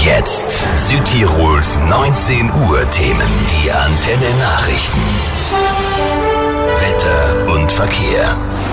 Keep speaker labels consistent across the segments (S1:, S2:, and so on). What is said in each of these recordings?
S1: Jetzt Südtirols 19 Uhr Themen, die Antenne Nachrichten. Wetter und Verkehr.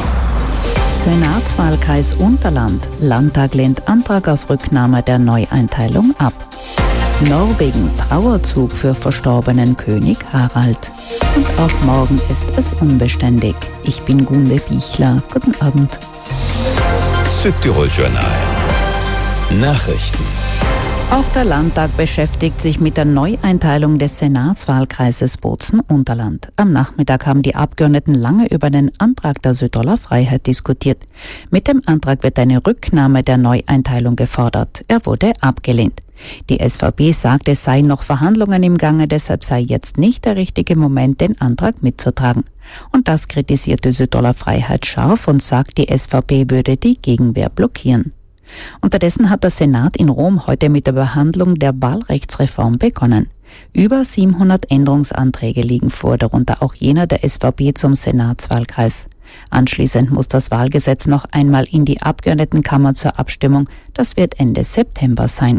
S2: Senatswahlkreis Unterland. Landtag lehnt Antrag auf Rücknahme der Neueinteilung ab. Norwegen, Trauerzug für verstorbenen König Harald. Und auch morgen ist es unbeständig. Ich bin Gunde Bichler. Guten Abend.
S1: Südtirol Journal. Nachrichten.
S2: Auch der Landtag beschäftigt sich mit der Neueinteilung des Senatswahlkreises Bozen-Unterland. Am Nachmittag haben die Abgeordneten lange über den Antrag der Südtiroler Freiheit diskutiert. Mit dem Antrag wird eine Rücknahme der Neueinteilung gefordert. Er wurde abgelehnt. Die SVP sagt, es seien noch Verhandlungen im Gange, deshalb sei jetzt nicht der richtige Moment, den Antrag mitzutragen. Und das kritisiert die Südtiroler Freiheit scharf und sagt, die SVP würde die Gegenwehr blockieren. Unterdessen hat der Senat in Rom heute mit der Behandlung der Wahlrechtsreform begonnen. Über 700 Änderungsanträge liegen vor, darunter auch jener der SVP zum Senatswahlkreis. Anschließend muss das Wahlgesetz noch einmal in die Abgeordnetenkammer zur Abstimmung. Das wird Ende September sein.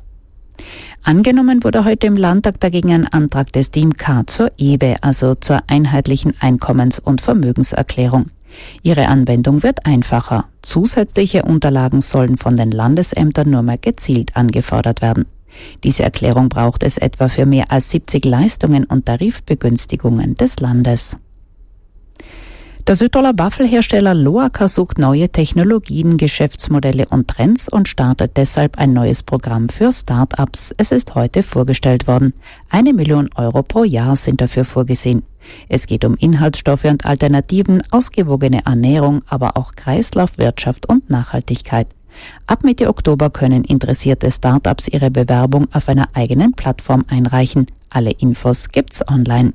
S2: Angenommen wurde heute im Landtag dagegen ein Antrag des Team K zur EBE, also zur einheitlichen Einkommens- und Vermögenserklärung. Ihre Anwendung wird einfacher. Zusätzliche Unterlagen sollen von den Landesämtern nur mehr gezielt angefordert werden. Diese Erklärung braucht es etwa für mehr als 70 Leistungen und Tarifbegünstigungen des Landes. Der Südtiroler Waffelhersteller Loacker sucht neue Technologien, Geschäftsmodelle und Trends und startet deshalb ein neues Programm für Start-ups. Es ist heute vorgestellt worden. 1 Million Euro pro Jahr sind dafür vorgesehen. Es geht um Inhaltsstoffe und Alternativen, ausgewogene Ernährung, aber auch Kreislaufwirtschaft und Nachhaltigkeit. Ab Mitte Oktober können interessierte Start-ups ihre Bewerbung auf einer eigenen Plattform einreichen. Alle Infos gibt's online.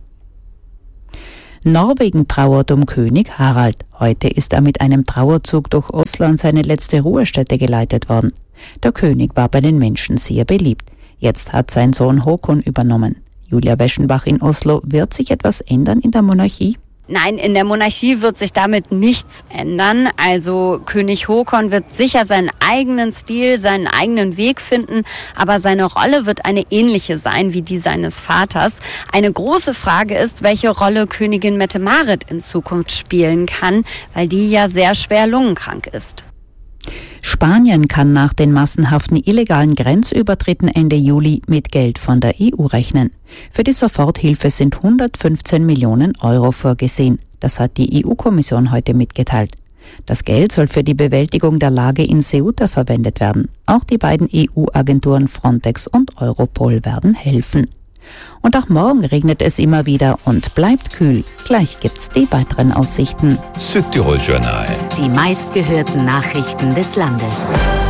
S2: Norwegen trauert um König Harald. Heute ist er mit einem Trauerzug durch Oslo an seine letzte Ruhestätte geleitet worden. Der König war bei den Menschen sehr beliebt. Jetzt hat sein Sohn Håkon übernommen. Julia Weschenbach in Oslo, wird sich etwas ändern in der Monarchie?
S3: Nein, in der Monarchie wird sich damit nichts ändern. Also König Håkon wird sicher seinen eigenen Stil, seinen eigenen Weg finden, aber seine Rolle wird eine ähnliche sein wie die seines Vaters. Eine große Frage ist, welche Rolle Königin Mette-Marit in Zukunft spielen kann, weil die ja sehr schwer lungenkrank ist.
S2: Spanien kann nach den massenhaften illegalen Grenzübertritten Ende Juli mit Geld von der EU rechnen. Für die Soforthilfe sind 115 Millionen Euro vorgesehen. Das hat die EU-Kommission heute mitgeteilt. Das Geld soll für die Bewältigung der Lage in Ceuta verwendet werden. Auch die beiden EU-Agenturen Frontex und Europol werden helfen. Und auch morgen regnet es immer wieder und bleibt kühl. Gleich gibt's die weiteren Aussichten.
S1: Südtirol Journal.
S4: Die meistgehörten Nachrichten des Landes.